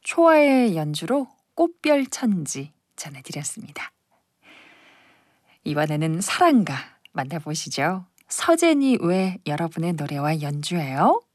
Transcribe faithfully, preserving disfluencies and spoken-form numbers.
초아의 연주로 꽃별천지 전해드렸습니다. 이번에는 사랑가 만나보시죠. 서재니 외 여러분의 노래와 연주예요.